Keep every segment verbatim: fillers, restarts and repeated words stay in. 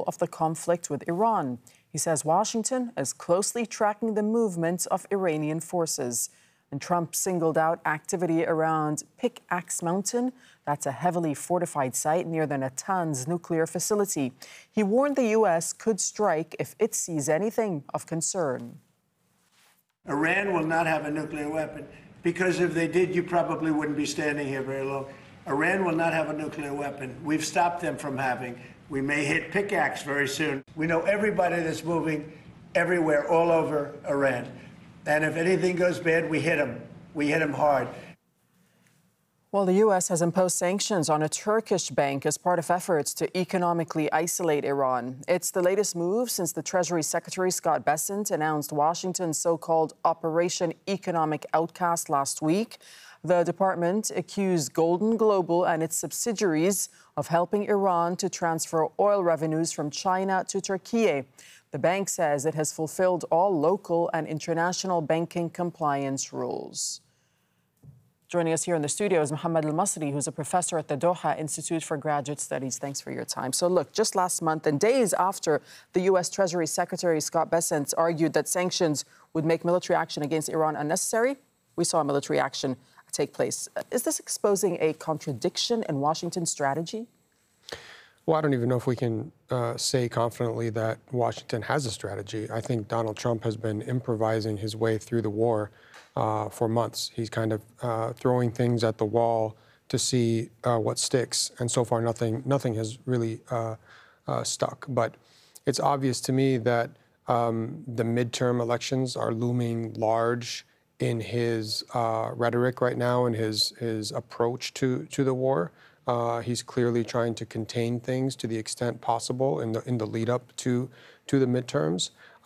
control of the conflict with Iran. He says Washington is closely tracking the movements of Iranian forces. And Trump singled out activity around Pickaxe Mountain. That's a heavily fortified site near the Natanz nuclear facility. He warned the U S could strike if it sees anything of concern. Iran will not have a nuclear weapon, because if they did, you probably wouldn't be standing here very long. Iran will not have a nuclear weapon. We've stopped them from having. We may hit Pickaxe very soon. We know everybody that's moving everywhere, all over Iran. And if anything goes bad, we hit them. We hit them hard. Well, the U S has imposed sanctions on a Turkish bank as part of efforts to economically isolate Iran. It's the latest move since the Treasury Secretary Scott Bessent announced Washington's so-called Operation Economic Outcast last week. The department accused Golden Global and its subsidiaries of helping Iran to transfer oil revenues from China to Turkey. The bank says it has fulfilled all local and international banking compliance rules. Joining us here in the studio is Mohammed Al-Masri, who's a professor at the Doha Institute for Graduate Studies. Thanks for your time. So look, just last month and days after the U S Treasury Secretary Scott Bessent argued that sanctions would make military action against Iran unnecessary, we saw military action take place. Is this exposing a contradiction in Washington's strategy? Well, I don't even know if we can uh, say confidently that Washington has a strategy. I think Donald Trump has been improvising his way through the war uh, for months. He's kind of uh, throwing things at the wall to see uh, what sticks, and so far nothing, nothing has really uh, uh, stuck. But it's obvious to me that um, the midterm elections are looming large in his uh, rhetoric right now and his, his approach to, to the war. Uh, he's clearly trying to contain things to the extent possible in the in the lead up to to the midterms.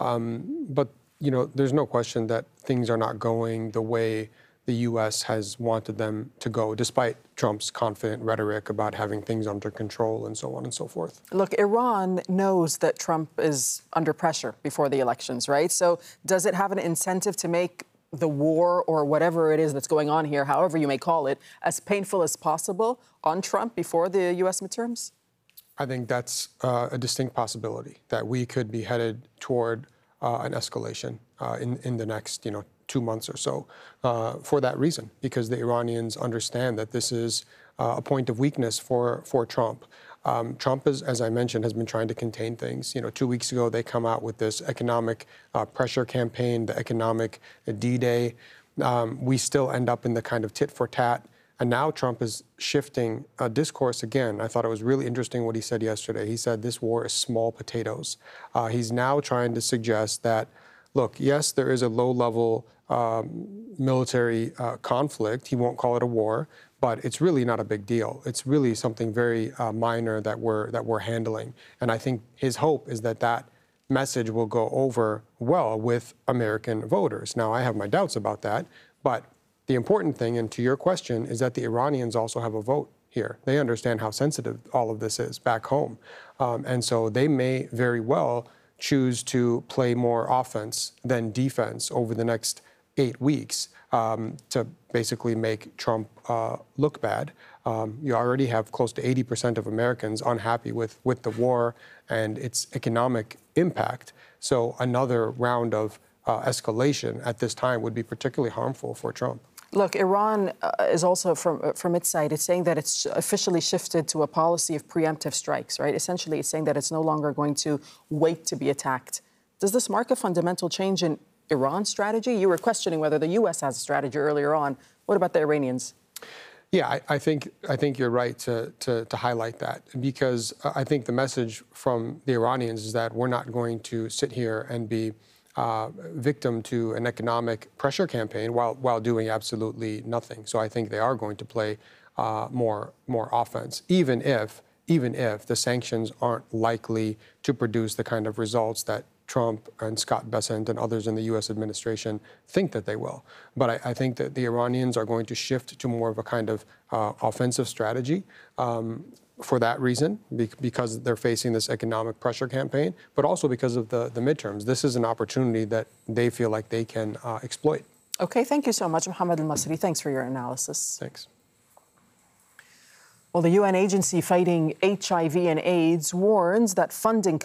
Um, but you know, there's no question that things are not going the way the U S has wanted them to go, despite Trump's confident rhetoric about having things under control and so on and so forth. Look, Iran knows that Trump is under pressure before the elections, right? So does it have an incentive to make the war or whatever it is that's going on here, however you may call it, as painful as possible on Trump before the U S midterms? I think that's uh, a distinct possibility, that we could be headed toward uh, an escalation uh, in, in the next, you know, two months or so uh, for that reason, because the Iranians understand that this is uh, a point of weakness for, for Trump. Um, Trump, is, as I mentioned, has been trying to contain things. You know, two weeks ago, they come out with this economic uh, pressure campaign, the economic D-Day. Um, we still end up in the kind of tit for tat. And now Trump is shifting uh, discourse again. I thought it was really interesting what he said yesterday. He said this war is small potatoes. Uh, he's now trying to suggest that, look, yes, there is a low-level um, military uh, conflict. He won't call it a war, but it's really not a big deal. It's really something very uh, minor that we're that we're handling. And I think his hope is that that message will go over well with American voters. Now, I have my doubts about that, but the important thing, and to your question, is that the Iranians also have a vote here. They understand how sensitive all of this is back home. Um, and so they may very well choose to play more offense than defense over the next eight weeks um, to basically make Trump uh, look bad. Um, you already have close to eighty percent of Americans unhappy with, with the war and its economic impact. So another round of uh, escalation at this time would be particularly harmful for Trump. Look, Iran uh, is also, from, uh, from its side, it's saying that it's officially shifted to a policy of preemptive strikes, right? Essentially, it's saying that it's no longer going to wait to be attacked. Does this mark a fundamental change in Iran's strategy? You were questioning whether the U S has a strategy earlier on. What about the Iranians? Yeah, I, I think I think you're right to, to, to highlight that, because I think the message from the Iranians is that we're not going to sit here and be uh, victim to an economic pressure campaign while while doing absolutely nothing. So I think they are going to play uh, more more offense, even if even if the sanctions aren't likely to produce the kind of results that Trump and Scott Bessent and others in the U S administration think that they will. But I, I think that the Iranians are going to shift to more of a kind of uh, offensive strategy um, for that reason, be because they're facing this economic pressure campaign, but also because of the, the midterms. This is an opportunity that they feel like they can uh, exploit. Okay, thank you so much, Mohammed Al-Masri. Thanks for your analysis. Thanks. Well, the U N agency fighting H I V and AIDS warns that funding